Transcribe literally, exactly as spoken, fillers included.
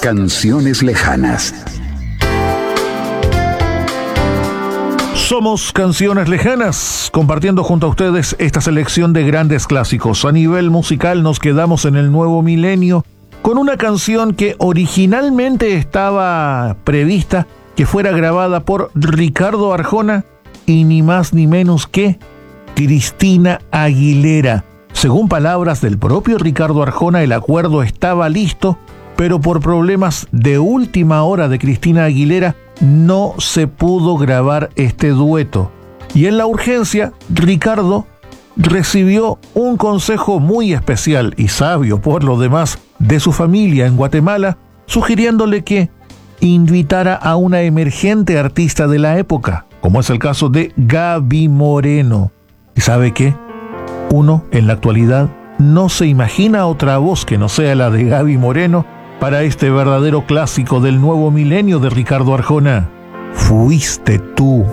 Canciones lejanas. Somos Canciones Lejanas, compartiendo junto a ustedes esta selección de grandes clásicos. A nivel musical nos quedamos en el nuevo milenio con una canción que originalmente estaba prevista que fuera grabada por Ricardo Arjona y ni más ni menos que Cristina Aguilera. Según palabras del propio Ricardo Arjona, el acuerdo estaba listo, pero por problemas de última hora de Cristina Aguilera no se pudo grabar este dueto. Y en la urgencia, Ricardo recibió un consejo muy especial y sabio por lo demás de su familia en Guatemala, sugiriéndole que invitara a una emergente artista de la época, como es el caso de Gaby Moreno. ¿Y sabe qué? Uno, en la actualidad, no se imagina otra voz que no sea la de Gaby Moreno para este verdadero clásico del nuevo milenio de Ricardo Arjona. Fuiste tú.